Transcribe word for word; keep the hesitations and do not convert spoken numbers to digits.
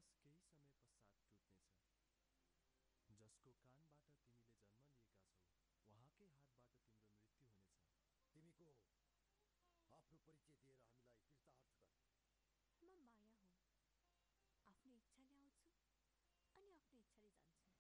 केही समय पश्चात टुट्नेछ। जसको कानबाट तिमीले जन्म लिएका छौ उहाँकै हातबाट तिम्रो मृत्यु हुनेछ। तिमी को हो? आफ्नो परिचय दिएर हामीलाई कृतार्थ गर। म माया हुँ। आफ्नो इच्छाले आउँछु अनि आफ्नो इच्छाले जान्छु।